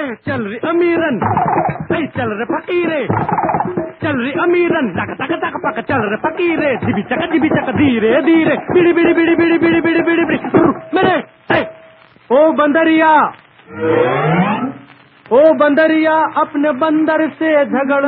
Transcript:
चल रे अमीरन, चल रे फकीरे, चल रे अमीरन, तक तक तक पक चल रे फकीरे, दिबी चक धीरे धीरे, बिड़ी बिड़ी बिड़ी बिड़ी बिड़ी बिड़ी बिड़ी बिड़ी मेरे ओ बंदरिया अपने बंदर से झगड़